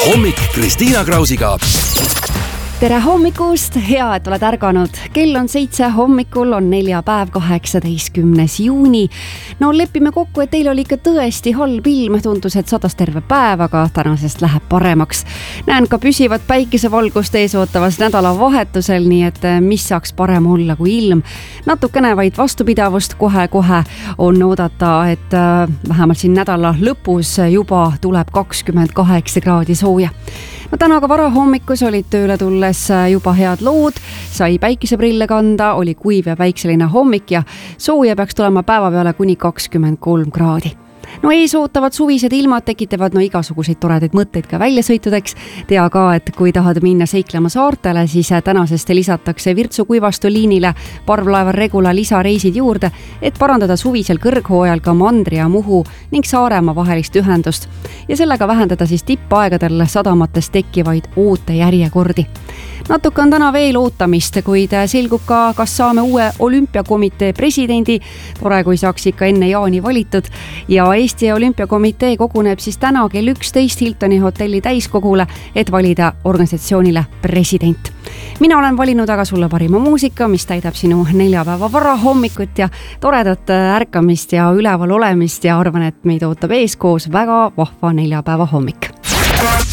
hommik Kristiina Krausiga. Tere hommikust, hea, et oled ärganud. Kell on 7 hommikul, on neljapäev, 18. juuni. No lepime kokku, et teil oli ikka tõesti halb ilm. Tundus, et sadas terve päev, aga tänasest läheb paremaks. Näen ka püsivat päikesevalgust eesootavas nädalavahetusel, nii et mis saaks parem olla kui ilm. Natukene vaid vastupidavust kohe on oodata, et vähemalt siin nädala lõpus juba tuleb 28 kraadi sooja. No täna ka varahommikus olid tööle tulles juba head lood, sai päikeseprille kanda, oli kuiv ja päikseline hommik ja sooja peaks tulema päeva peale kuni 23 kraadi. No ees ootavad suvised ilmad tekitavad igasuguseid toredaid mõtteid ka väljasõitudeks. Tea ka, et kui tahad minna seiklema saartele, siis tänasest lisatakse Virtsu Kuivastu liinile parvlaeva Regula lisareisid juurde, et parandada suvisel kõrghoojal ka Mandri ja Muhu ning Saaremaa vahelist ühendust ja sellega vähendada siis tippaegadel sadamates tekkivaid ootejärjekordi. Natuke on täna veel ootamist, kuid selgub ka, kas saame uue olümpiakomitee presidendi. Tore, kui saaks ikka enne jaani valitud ja Eesti Olümpiakomitee koguneb siis täna kell 11 Hiltoni hotelli täiskogule, et valida organisatsioonile president. Mina olen valinud aga sulle parima muusika, mis täidab sinu neljapäeva varahommikut ja toredat ärkamist ja üleval olemist ja arvan, et meid ootab ees koos väga vahva neljapäeva hommik.